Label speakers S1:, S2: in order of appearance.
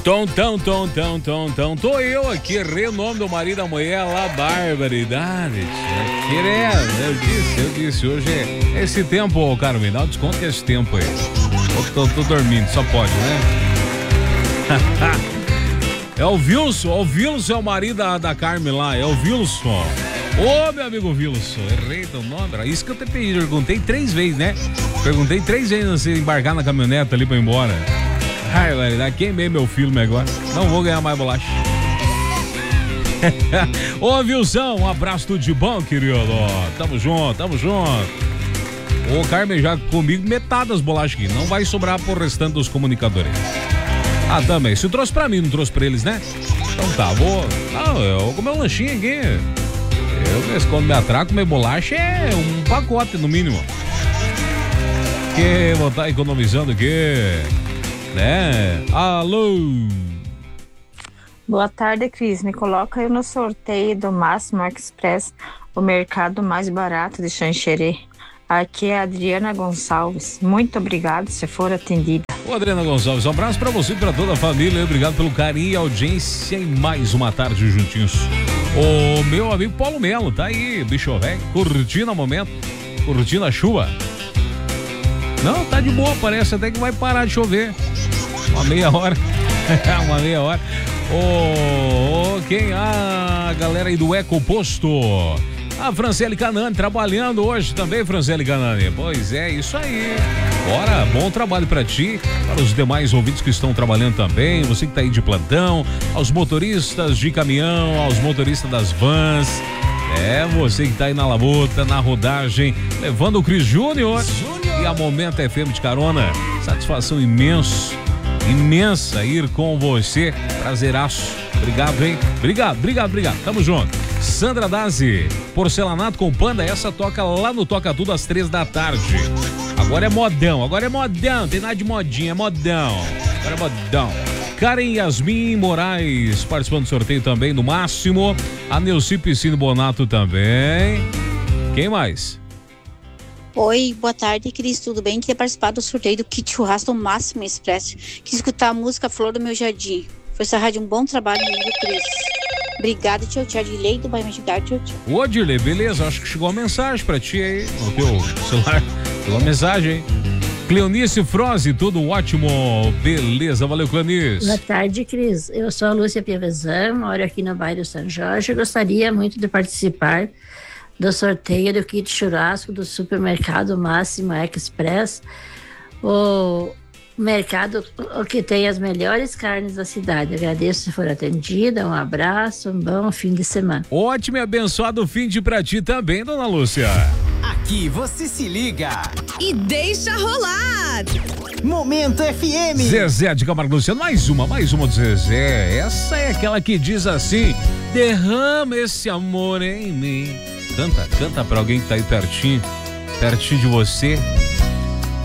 S1: Tô eu aqui, renome do marido da mulher lá, barbaridade. Eu disse, hoje é esse tempo, Carmen, dá um desconto que é esse tempo aí. Tô dormindo, só pode, né? É o Wilson é o marido da Carmen lá, é o Wilson. Ô, meu amigo Wilson, errei teu nome, era isso que eu te perguntei 3 vezes, né? Perguntei 3 vezes antes de embarcar na caminhonete ali pra ir embora. Ai, velho, queimei meu filme agora. Não vou ganhar mais bolacha. Ô, Wilson, um abraço, tudo de bom, querido. Tamo junto. Ô, Carmen, já comigo metade das bolachas aqui. Não vai sobrar pro restante dos comunicadores. Ah, também. Se trouxe pra mim, não trouxe pra eles, né? Então tá, eu vou comer um lanchinho aqui. Quando me atraco, comer bolacha é um pacote, no mínimo. Que vou estar economizando aqui, né? Alô?
S2: Boa tarde, Cris. Me coloca aí no sorteio do Máximo Express, o mercado mais barato de Xanxerê. Aqui é a Adriana Gonçalves. Muito obrigado se for atendida.
S1: Ô, Adriana Gonçalves, um abraço pra você e pra toda a família. Obrigado pelo carinho e audiência em mais uma tarde juntinhos. O meu amigo Paulo Melo, tá aí, bicho velho, curtindo o momento, curtindo a chuva. Não, tá de boa, parece até que vai parar de chover. Uma meia hora. Quem? A galera aí do Ecoposto. A Franciele Canani trabalhando hoje também, Franciele Canani. Pois é, isso aí. Bora, bom trabalho pra ti, para os demais ouvintes que estão trabalhando também, você que tá aí de plantão, aos motoristas de caminhão, aos motoristas das vans, você que tá aí na labuta, na rodagem, levando o Cris Júnior e a Momento FM de carona. Satisfação imensa ir com você, prazeraço. Obrigado, hein? Obrigado. Tamo junto. Sandra Dazi, Porcelanato com Panda, essa toca lá no Toca Tudo às 3 da tarde. Agora é modão, tem nada de modinha, agora é modão. Karen Yasmin Moraes, participando do sorteio também do Máximo. A Neuci Piscino Bonato também. Quem mais?
S3: Oi, boa tarde, Cris, tudo bem? Queria participar do sorteio do kit churrasco Máximo Expresso. Quis escutar a música Flor do Meu Jardim. Foi essa rádio um bom trabalho, amigo Cris. Obrigada, tchau, Dirley do bairro Medidade, tchau.
S1: Ô, Dirley, beleza, acho que chegou uma mensagem pra ti aí no teu celular. Chegou uma mensagem, hein? Cleonice Froze, tudo ótimo, beleza, valeu, Cleonice.
S4: Boa tarde, Cris, eu sou a Lúcia Pievezan, moro aqui no bairro São Jorge, eu gostaria muito de participar do sorteio do kit churrasco do supermercado Máximo Express, o mercado que tem as melhores carnes da cidade. Agradeço se for atendida, um abraço, um bom fim de semana.
S1: Ótimo e abençoado fim de pra ti também, dona Lúcia.
S5: Aqui você se liga
S6: e deixa rolar.
S5: Momento FM.
S1: Zezé de Camargo Luciano, mais uma do Zezé. Essa é aquela que diz assim: derrama esse amor em mim. Canta pra alguém que tá aí pertinho de você.